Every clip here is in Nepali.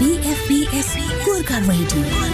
BFBS Gorkha radio.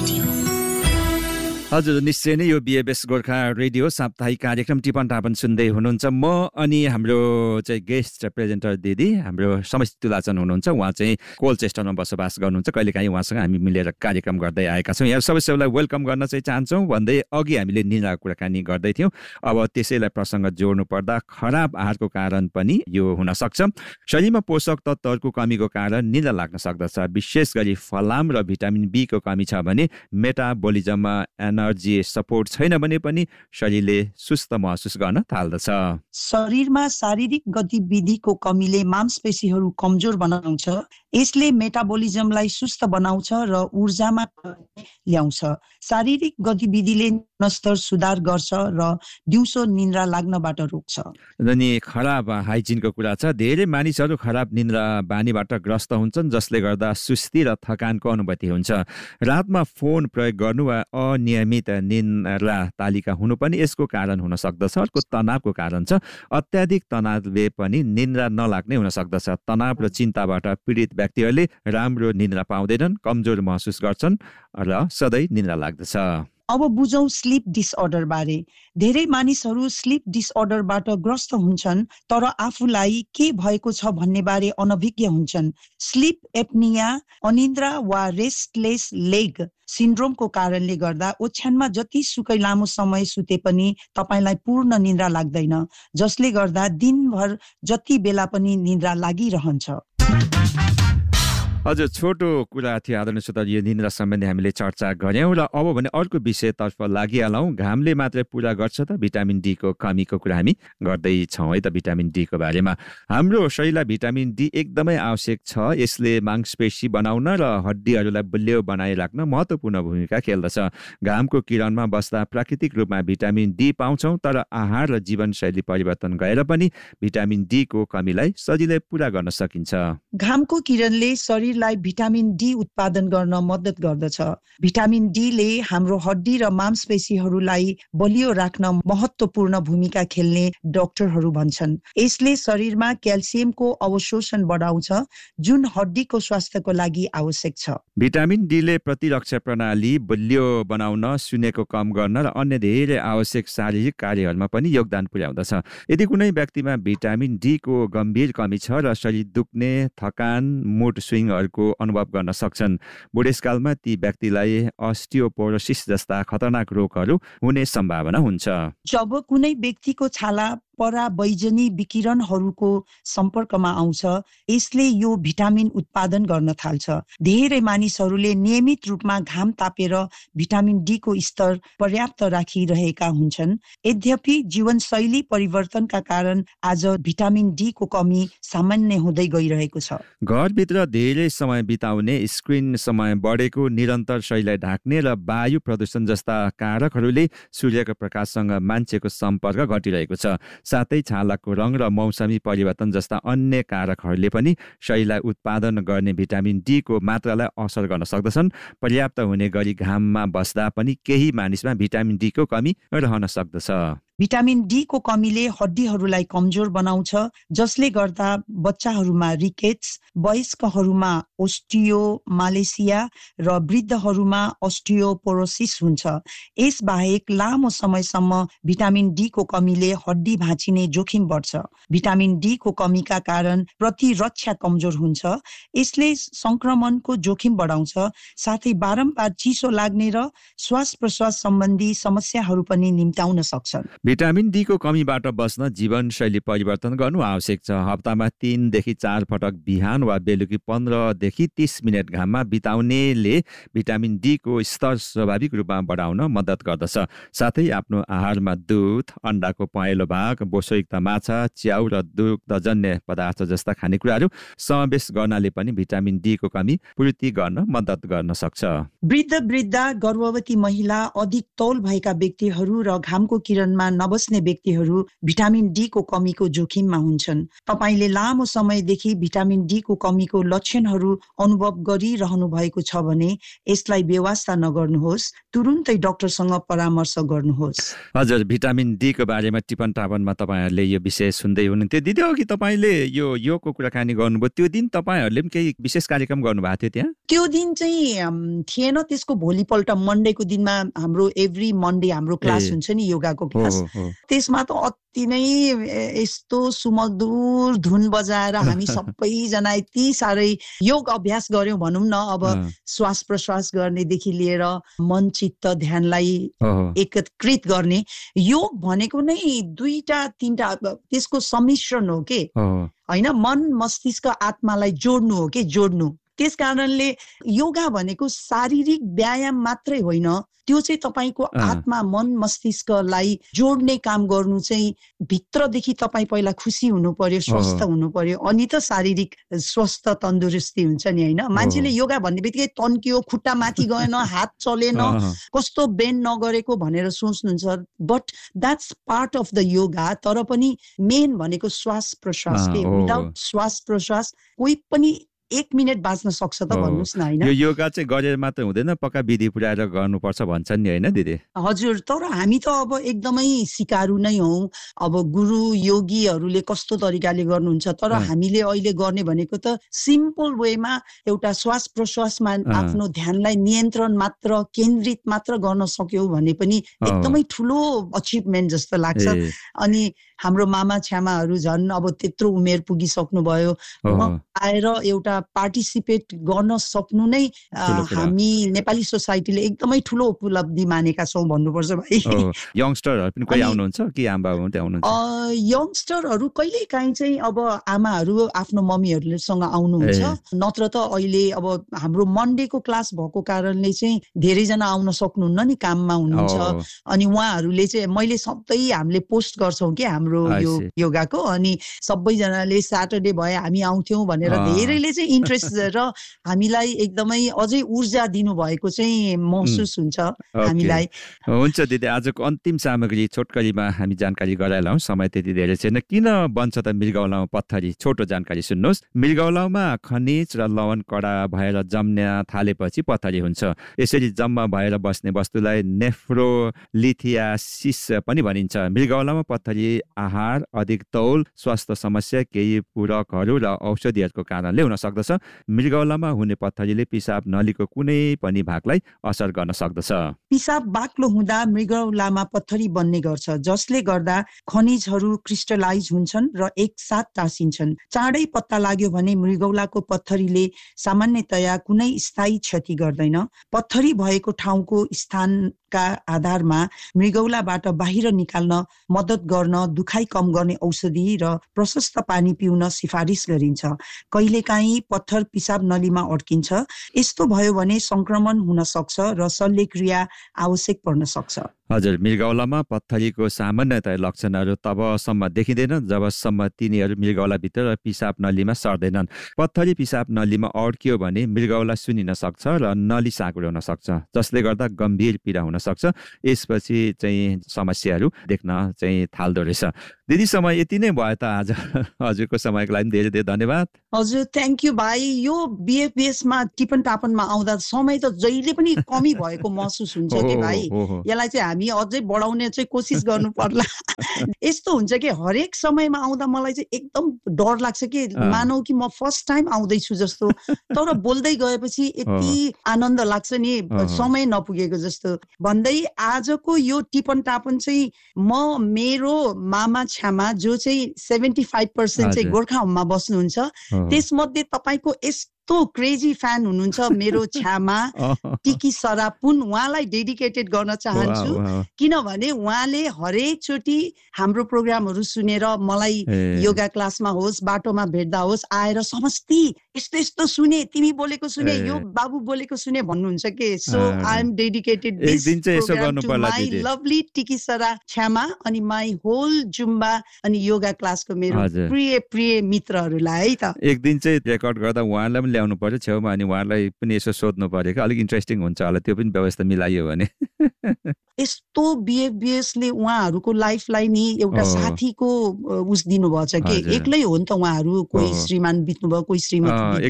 हजुर, निश्चय नै यो बिएफएस गोर्खा रेडियो साप्ताहिक कार्यक्रम टिपन टापन सुन्दै हुनुहुन्छ। म अनि हाम्रो चाहिँ गेस्ट प्रेजेन्टर दिदी हाम्रो समष्टि तुलाचन हुनुहुन्छ। उहाँ चाहिँ कोलचेस्टरमा बसोबास गर्नुहुन्छ। कहिलेकाहीँ उहाँसँग हामी मिलेर कार्यक्रम गर्दै आएका छौँ। यहाँ सबैलाई वेलकम गर्न चाहिँ चाहन्छौँ भन्दै अघि हामीले निन्द्राको कुराकानी गर्दै थियौँ। अब त्यसैलाई प्रसङ्ग जोड्नु पर्दा खराब आहारको कारण पनि यो हुन सक्छ। शरीरमा पोषक तत्त्वहरूको कमीको कारण निन्द्रा लाग्न सक्दछ। विशेष गरी फलाम र भिटामिन बी को कमी छ भने मेटाबोलिजममा एनर्जी सपोर्ट छैन भने पनि शरीरले सुस्त महसुस गर्न थाल्दछ। शरीरमा शारीरिक गतिविधिको कमीले मांसपेशीहरू कमजोर बनाउँछ। यसले मेटाबोलिजमलाई सुस्त बनाउँछ र ऊर्जामा ल्याउँछ। शारीरिक गतिविधिले स्तर सुधार गर्छ र दिउँसो निन्द्रा लाग्नबाट रोक्छ। अनि खराब हाइजिनको कुरा छ। धेरै मानिसहरू खराब निन्द्रा बानीबाट ग्रस्त हुन्छन्, जसले गर्दा सुस्ती र थकानको अनुभूति हुन्छ। रातमा फोन प्रयोग गर्नु वा अनियमित निन्द्रा तालिका हुनु पनि यसको कारण हुन सक्दछ। अर्को तनावको कारण छ। अत्याधिक तनावले पनि निन्द्रा नलाग्ने हुन सक्दछ। तनाव र चिन्ताबाट पीडित व्यक्तिहरूले राम्रो निन्द्रा पाउँदैनन्, कमजोर महसुस गर्छन् र सधैँ निन्द्रा लाग्दछ। अब बुझौं स्लीप डिसअर्डर बारे। धेरै मानिसहरू स्लीप डिसअर्डरबाट ग्रस्त हुन्छन् तर आफूलाई के भएको छ भन्ने बारे अनभिज्ञ हुन्छन्। स्लीप एप्निया, अनिन्द्रा वा रेस्टलेस लेग सिन्ड्रोमको कारणले गर्दा ओछ्यानमा जति सुकै लामो समय सुते पनि तपाईलाई पूर्ण निन्द्रा लाग्दैन, जसले गर्दा दिनभर जति बेला पनि निन्द्रा लागिरहन्छ। हजुर, छोटो कुरा थियो आदरणीय श्रोता। यो निन्द्रा सम्बन्धी हामीले चर्चा गऱ्यौँ र अब भने अर्को विषयतर्फ लागिहालौँ। घामले मात्रै पुरा गर्छ त भिटामिन डी को कमीको कुरा हामी गर्दैछौँ है त। भिटामिन डी को बारेमा हाम्रो शरीरलाई भिटामिन डी एकदमै आवश्यक छ। यसले मांसपेशी बनाउन र हड्डीहरूलाई बलियो बनाइराख्न महत्त्वपूर्ण भूमिका खेल्दछ। घामको किरणमा बस्दा प्राकृतिक रूपमा भिटामिन डी पाउँछौँ, तर आहार र जीवनशैली परिवर्तन गरेर पनि भिटामिन डी को कमीलाई सजिलै पुरा गर्न सकिन्छ। घामको किरणले शरीरलाई भिटामिन डी उत्पादन गर्न मद्दत गर्दछ। भिटामिन डी ले हाम्रो हड्डी र मांसपेशीहरूलाई बलियो राख्न महत्त्वपूर्ण भूमिका खेल्ने डाक्टरहरू भन्छन्। यसले शरीरमा क्याल्सियमको अवशोषण बढाउँछ, जुन हड्डीको स्वास्थ्यको लागि आवश्यक छ। भिटामिन डी ले प्रतिरक्षा प्रणाली बलियो बनाउन, सुनेको कम गर्न र अन्य धेरै आवश्यक शारीरिक कार्यहरूमा पनि योगदान पुर्याउँदछ। यदि कुनै व्यक्तिमा भिटामिन डी को गम्भीर कमी छ र शरीर दुख्ने, थकान, मुड स्विङहरूको अनुभव गर्न सक्छन्। बुढेसकालमा ती व्यक्तिलाई अस्टियोपोरोसिस जस्ता खतरनाक रोगहरू हुने सम्भावना हुन्छ। जब कुनै व्यक्तिको छाला परावैजनी विकिरणहरूको सम्पर्कमा आउँछ, यसले यो भिटामिन उत्पादन गर्न थाल्छ। धेरै मानिसहरूले नियमित रूपमा घाम तापेर भिटामिन डी को स्तर पर्याप्त राखिरहेका हुन्छन्। यद्यपि जीवनशैली परिवर्तनका कारण आज भिटामिन डी को कमी सामान्य हुँदै गइरहेको छ। घरभित्र धेरै समय बिताउने, स्क्रिन समय बढेको, निरन्तर शरीरलाई ढाक्ने र वायु प्रदूषण जस्ता कारकहरूले सूर्यको प्रकाशसँग मान्छेको सम्पर्क घटिरहेको छ। साथै छालाको रङ र मौसमी परिवर्तन जस्ता अन्य कारकहरूले पनि शरीरलाई उत्पादन गर्ने भिटामिन डी को मात्रालाई असर गर्न सक्दछन्। पर्याप्त हुने गरी घाममा बस्दा पनि केही मानिसमा भिटामिन डी को कमी रहन सक्दछ। भिटामिन डी को कमीले हड्डीहरूलाई कमजोर बनाउँछ, जसले गर्दा बच्चाहरूमा रिकेट्स, वयस्कहरूमा ओस्टियोमालेसिया र वृद्धहरूमा अस्टियोपोरोसिस हुन्छ। यसबाहेक लामो समयसम्म भिटामिन डी को कमीले हड्डी भाँचिने जोखिम बढ्छ। भिटामिन डी को कमीका कारण प्रतिरक्षा कमजोर हुन्छ। यसले संक्रमणको जोखिम बढाउँछ, साथै बारम्बार चिसो लाग्ने र श्वास प्रश्वास सम्बन्धी समस्याहरू पनि निम्त्याउन सक्छन्। भिटामिन डी को कमीबाट बस्न जीवनशैली परिवर्तन गर्नु आवश्यक छ। हप्तामा 3 देखि 4 पटक बिहान वा बेलुकी 15 देखि 30 मिनट घाममा बिताउनेले भिटामिन डी को स्तर स्वाभाविक रूपमा बढाउन मद्दत गर्दछ। साथै आफ्नो आहारमा दुध, अन्डाको पहेँलो भाग, बोसोयुक्त माछा, च्याउ र दुग्धजन्य पदार्थ जस्ता खानेकुराहरू समावेश गर्नाले पनि भिटामिन डी को कमी पूर्ति गर्न मद्दत गर्न सक्छ। वृद्ध, गर्भवती महिला, अधिक तौल भएका व्यक्तिहरू र घामको किरणमा नबस्ने व्यक्तिहरू भिटामिन डी को कमीको जोखिममा हुन्छन्। तपाईले लामो समयदेखि भिटामिन डी को कमीको लक्षणहरू अनुभव गरिरहनु भएको छ भने यसलाई बेवास्ता नगर्नुहोस्, तुरुन्तै डाक्टरसँग परामर्श गर्नुहोस्। हजुर, भिटामिन डी को बारेमा टिपन टापनमा तपाईहरुले यो विषय सुन्दै हुनुहुन्थ्यो। दिदी, अघि तपाईले योको कुराकानी गर्नुभयो, त्यो दिन तपाईहरुले पनि केही विशेष कार्यक्रम गर्नुभएको थियो त्यहाँ? त्यो दिन चाहिँ थिएन, त्यसको भोलिपल्ट मन्डेको दिनमा हाम्रो एभ्री मन्डे हाम्रो क्लास हुन्छ नि, योगाको क्लास। त्यसमा त अति नै यस्तो सुमधुर धुन बजाएर हामी सबैजना यति साह्रै योग अभ्यास गर्यौं भनौं न। अब श्वास प्रश्वास गर्नेदेखि लिएर मन चित्त ध्यानलाई एकत्रित गर्ने, योग भनेको नै 2-3टा त्यसको सम्मिश्रण हो के हैन। मन मस्तिष्क आत्मालाई जोड्नु हो के, जोड्नु। त्यस कारणले योगा भनेको शारीरिक व्यायाम मात्रै होइन, त्यो चाहिँ तपाईको आत्मा मन मस्तिष्कलाई जोड्ने काम गर्नु चाहिँ भित्रदेखि तपाई पहिला खुसी हुनु पर्यो, स्वस्थ हुनु पर्यो, अनि त शारीरिक स्वस्थ तन्दुरुस्ती हुन्छ नि हैन। मान्छेले योगा भन्ने बित्तिकै तन्कियो, खुट्टा माथि गएन, हात चलेन, कस्तो बेन्ड नगरेको भनेर सोच्नुहुन्छ, but that's part of the yoga. तर पनि मेन भनेको श्वास प्रश्वास के, विदाउट श्वास प्रश्वास कोही पनि 1 मिनेट बाँच्न सक्छ त भन्नुस् न हैन। यो योगा चाहिँ गरेर मात्र हुँदैन, पक्का विधि पुर्याएर गर्नुपर्छ भन्छन् नि हैन दिदी? हजुर, तर हामी त अब एकदमै सिकारु नै हौं। अब गुरु योगीहरूले कस्तो तरिकाले गर्नुहुन्छ, तर हामीले अहिले गर्ने भनेको त सिम्पल वेमा एउटा श्वास प्रश्वासमा आफ्नो ध्यानलाई नियन्त्रण मात्र, केन्द्रित मात्र गर्न सक्यौ भने पनि एकदमै ठुलो अचिभमेन्ट जस्तो लाग्छ। अनि हाम्रो मामा छ्यामाहरू झन् अब त्यत्रो उमेर पुगिसक्नु भयो, आएर एउटा पार्टिसिपेट गर्न सक्नु नै हामी नेपाली सोसाइटीले एकदमै ठुलो उपलब्धि मानेका छौं भन्नुपर्छ भाइ। यंगस्टरहरु पनि कोही आउनुहुन्छ कि आमा बाबु पनि आउनुहुन्छ? यंगस्टरहरु कहिले काहीँ चाहिँ अब आमाहरू आफ्नो मम्मीहरुसँग आउनुहुन्छ, नत्र त अहिले अब हाम्रो मन्डेको क्लास भएको कारणले चाहिँ धेरै जना आउन सक्नुहुन्न नि, काममा हुनुहुन्छ। अनि उहाँहरूले चाहिँ मैले सधैँ हामीले पोस्ट गर्छौं कि हाम्रो यो योगाको, अनि सबैजनाले स्याटरडे भए हामी आउँथ्यौं भनेर धेरैले चाहिँ इन्ट्रेस्ट र हामीलाई एकदमै अझै ऊर्जा दिनु भएको चाहिँ महसुस हुन्छ हामीलाई। हुन्छ दिदी, आजको अन्तिम सामग्री छोटकरीमा हामी जानकारी गराइलौं, समय त्यति धेरै छैन। किन बन्छ त मृगौलामा पत्थरी? छोटो जानकारी सुन्नुहोस्। मृगौलामा खनिज र लवण कडा भएर जम्न थालेपछि पत्थरी हुन्छ। यसरी जम्मा भएर बस्ने वस्तुलाई नेफ्रोलिथियासिस पनि भनिन्छ। मृगौलामा पत्थरी आहार, अधिक तौल, स्वास्थ्य समस्या, केही पूरकहरू र औषधिहरूको कारणले हुन सक्दछ। मृगौलामा हुने पत्थरीले पिसाब नलीको कुनै पनि भागलाई असर गर्न सक्दछ। पिसाब बाक्लो हुँदा मृगौलामा पत्थरी बन्ने गर्छ, जसले गर्दा खनिजहरू क्रिस्टलाइज हुन्छन् र एकसाथ टाँसिन्छन्। चाँडै पत्ता लाग्यो भने मृगौलाको पत्थरीले सामान्यतया कुनै स्थायी क्षति गर्दैन। पत्थरी भएको ठाउँको स्थानका आधारमा मृगौलाबाट बाहिर निकाल्न मद्दत गर्न दुखाइ कम गर्ने औषधि र प्रशस्त पानी पिउन सिफारिस गरिन्छ। कहिलेकाहीँ पत्थर पिसाब नलीमा अड्किन्छ। यस्तो भयो भने संक्रमण हुन सक्छ र शल्यक्रिया आवश्यक पर्न सक्छ। हजुर, मृगौलामा पत्थरीको सामान्यतया लक्षणहरू तबसम्म देखिँदैन जबसम्म तिनीहरू मृगौलाभित्र र पिसाब नलीमा सर्दैनन्। पत्थरी पिसाब नलीमा अड्कियो भने मृगौला सुनिन सक्छ र नली साँकुरो हुन सक्छ, जसले गर्दा गम्भीर पीडा हुन सक्छ। यसपछि चाहिँ समस्याहरू देख्न चाहिँ थाल्दो रहेछ। दिदी, समय यति नै भयो त आज। हजुरको समयको लागि धेरै धेरै धन्यवाद। हजुर, थ्याङ्क यू भाइ। यो बिएफबिएसमा टिपन टापनमा आउँदा समय त जहिले पनि कमी भएको महसुस हुन्छ कि भाइ। यसलाई चाहिँ हामी अझै बढाउने चाहिँ कोसिस गर्नु पर्ला। यस्तो हुन्छ कि हरेक समयमा आउँदा मलाई चाहिँ एकदम डर लाग्छ कि मानौ कि म फर्स्ट टाइम आउँदैछु जस्तो, तर बोल्दै गएपछि यति आनन्द लाग्छ नि, समय नपुगेको जस्तो। भन्दै आजको यो टिपन टापन चाहिँ म मेरो मामा छ्यामा जो चाहिँ 75% चाहिँ गोर्खा होममा बस्नुहुन्छ, त्यसमध्ये तपाईको यस्तो क्रेजी फ्यान हुनुहुन्छ मेरो छ्यामा टिकी सरापुन, उहाँलाई डेडिकेटेड गर्न चाहन्छु। किनभने उहाँले हरेक चोटि हाम्रो प्रोग्रामहरू सुनेर मलाई योगा क्लासमा होस्, बाटोमा भेट्दा होस्, आएर समस्ती यस्तो यस्तो सुने, तिमी बोलेको सुने, यो बाबु बोलेको सुने भन्नुहुन्छ के। So I am dedicated this programme to my lovely टिकी सरा छ्यामा अनि माई होल जुम्बा अनि योगा क्लासको मेरो प्रिय प्रिय मित्रहरूलाई है त। एक दिन चाहिँ रेकर्ड गर्दा उहाँलाई पनि ल्याउनु पर्यो छेउमा, अनि उहाँलाई पनि यसो सोध्नु पर्यो कि, अलिक इन्ट्रेस्टिङ हुन्छ होला, त्यो पनि व्यवस्था मिलाइयो भने। यस्तो बिएफबिएसले उहाँहरूको लाइफलाई नि एउटा साथीको उस दिनुभएछ के एक्लै हो नि त उहाँहरू कोही श्रीमान बित्नुभयो कोही श्रीमती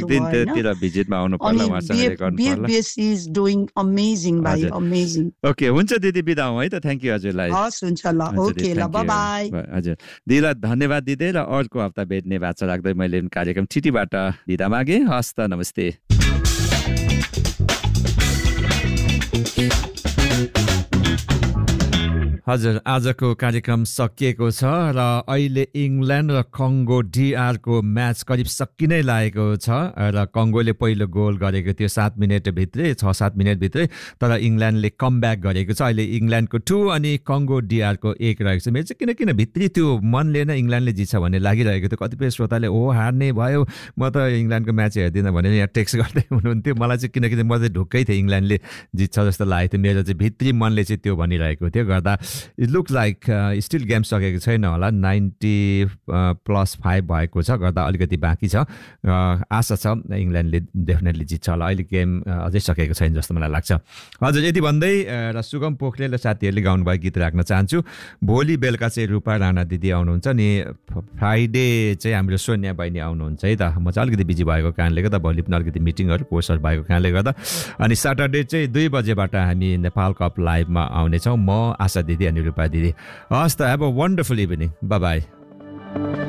बिएफबिएस इज डुइङ अमेजिङ भाइ अमेजिङ ओके हुन्छ दिदी बिदा हौँ है त थ्याङ्क यू हजुरलाई हस् हुन्छ ल ओके ल बाइ हजुर दिदीलाई धन्यवाद दिँदै र अर्को हप्ता भेट्ने बाचा राख्दै मैले कार्यक्रम चिठीबाट दिदा मागे हस् त नमस्ते हजुर आजको कार्यक्रम सकिएको छ र अहिले इङ्ल्यान्ड र कङ्गो डीआरको म्याच करिब सकिनै लागेको छ र कङ्गोले पहिलो गोल गरेको थियो 7 मिनेटभित्रै 6-7 मिनेटभित्रै तर इङ्ल्यान्डले कमब्याक गरेको छ अहिले इङ्ल्यान्डको 2 अनि कङ्गो डीआरको 1 रहेको छ मेरो चाहिँ किन भित्री त्यो मनले नै इङ्ल्यान्डले जित्छ भन्ने लागिरहेको थियो कतिपय श्रोताले हार्ने भयो म त इङ्ल्यान्डको म्याच हेर्दिनँ भनेर यहाँ टेक्स्ट गर्दै हुनुहुन्थ्यो मलाई चाहिँ किनकि म चाहिँ ढुक्कै थिएँ इङ्ल्यान्डले जित्छ जस्तो लागेको थियो मेरो चाहिँ भित्री मनले चाहिँ त्यो भनिरहेको थियो गर्दा it looks like still game सकेको छैन होला 90+5 भएको छ गर्दा अलिकति बाँकी छ आशा छ इङ्ल्यान्डले डेफिनेटली जित्छ होला अहिले गेम अझै सकेको छैन जस्तो मलाई लाग्छ हजुर यति भन्दै र सुगम पोखरेल र साथीहरूले गाउनुभएको गीत राख्न चाहन्छु भोलि बेलुका चाहिँ रूपा राणा दिदी आउनुहुन्छ नि फ्राइडे चाहिँ हाम्रो सोनिया बहिनी आउनुहुन्छ है त म चाहिँ अलिकति बिजी भएको कारणले गर्दा भोलि पनि अलिकति मिटिङहरू कोर्सहरू भएको कारणले गर्दा अनि सटरडे चाहिँ 2 बजेबाट हामी नेपाल कप लाइभमा आउनेछौँ म आशा दिदी अनि रूपा दिदी हस् त have a wonderful evening by by